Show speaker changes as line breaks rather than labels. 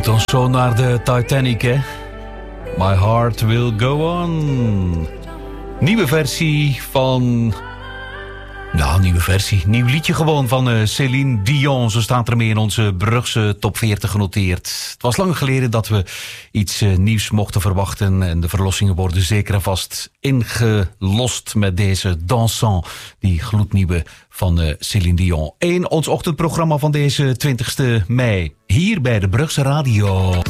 Klinkt dan zo naar de Titanic, hè? My Heart Will Go On. Nieuwe versie van... Nou, nieuw liedje gewoon van Céline Dion. Zo staat er mee in onze Brugse top 40 genoteerd. Het was lang geleden dat we iets nieuws mochten verwachten. En de verlossingen worden zeker en vast ingelost met deze Dansant. Die gloednieuwe van Céline Dion. Ons ochtendprogramma van deze 20e mei. Hier bij de Brugse Radio.